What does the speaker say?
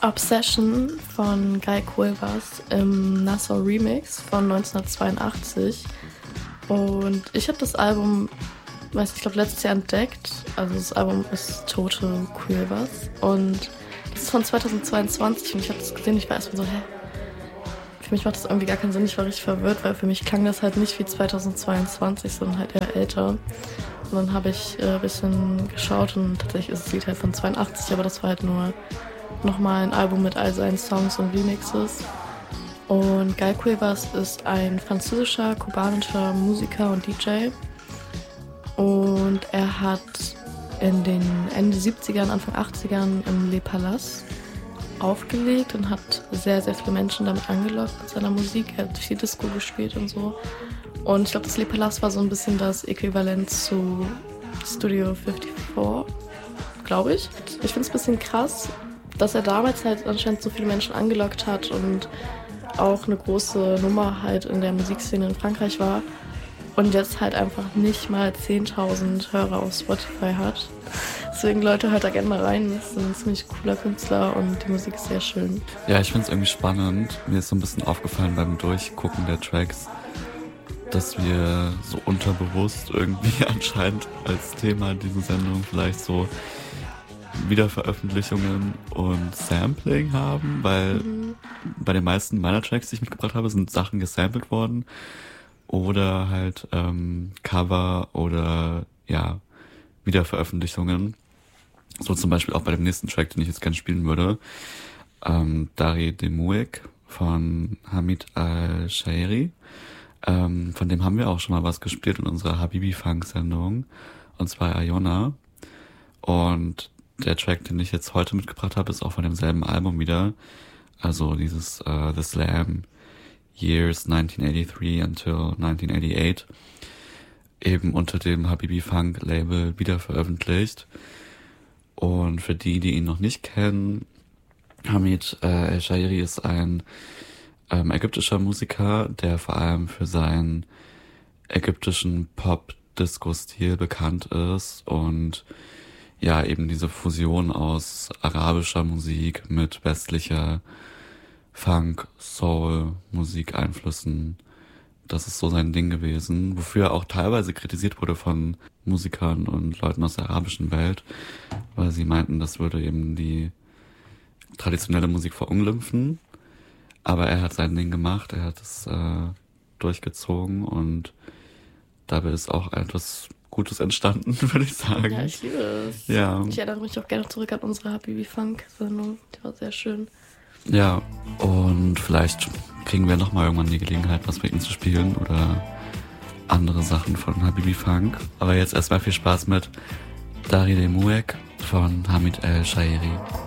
Obsession von Guy Cuevas im Nassau Remix von 1982. Und ich habe das Album, ich glaube, letztes Jahr entdeckt. Also das Album ist Total Cuevas. Und das ist von 2022 und ich habe das gesehen, ich war erstmal so, für mich macht das irgendwie gar keinen Sinn. Ich war richtig verwirrt, weil für mich klang das halt nicht wie 2022, sondern halt eher älter. Und dann habe ich ein bisschen geschaut und tatsächlich ist das Lied halt von 82, aber das war halt nur nochmal ein Album mit all seinen Songs und Remixes. Und Guy Cuevas ist ein französischer, kubanischer Musiker und DJ. Und er hat in den Ende 70ern, Anfang 80ern im Le Palace aufgelegt und hat sehr, sehr viele Menschen damit angelockt mit seiner Musik. Er hat viel Disco gespielt und so. Und ich glaube, das Le Palace war so ein bisschen das Äquivalent zu Studio 54, glaube ich. Ich finde es ein bisschen krass, dass er damals halt anscheinend so viele Menschen angelockt hat und auch eine große Nummer halt in der Musikszene in Frankreich war und jetzt halt einfach nicht mal 10.000 Hörer auf Spotify hat. Deswegen, Leute, hört da gerne mal rein. Das ist ein ziemlich cooler Künstler und die Musik ist sehr schön. Ja, ich finde es irgendwie spannend. Mir ist so ein bisschen aufgefallen beim Durchgucken der Tracks, dass wir so unterbewusst irgendwie anscheinend als Thema diese Sendung vielleicht so Wiederveröffentlichungen und Sampling haben, weil bei den meisten meiner Tracks, die ich mitgebracht habe, sind Sachen gesampelt worden oder halt Cover oder ja, Wiederveröffentlichungen. So zum Beispiel auch bei dem nächsten Track, den ich jetzt gerne spielen würde, Dari Demouek von Hamid Al-Shaeri. Von dem haben wir auch schon mal was gespielt in unserer Habibi-Funk-Sendung, und zwar Iona. Und der Track, den ich jetzt heute mitgebracht habe, ist auch von demselben Album wieder. Also dieses The Slam Years 1983 until 1988. Eben unter dem Habibi Funk Label wieder veröffentlicht. Und für die ihn noch nicht kennen, Hamid El-Shaeri ist ein ägyptischer Musiker, der vor allem für seinen ägyptischen Pop-Disco-Stil bekannt ist und ja, eben diese Fusion aus arabischer Musik mit westlicher Funk, Soul, Musikeinflüssen. Das ist so sein Ding gewesen, wofür er auch teilweise kritisiert wurde von Musikern und Leuten aus der arabischen Welt, weil sie meinten, das würde eben die traditionelle Musik verunglimpfen. Aber er hat sein Ding gemacht, er hat es durchgezogen und dabei ist auch etwas Gutes entstanden, würde ich sagen. Ja, ich liebe es. Ja. Ich erinnere mich auch gerne zurück an unsere Habibi Funk-Sendung. Die war sehr schön. Ja, und vielleicht kriegen wir nochmal irgendwann die Gelegenheit, was mit ihm zu spielen oder andere Sachen von Habibi Funk. Aber jetzt erstmal viel Spaß mit Dari Demouek von Hamid El-Shaeri.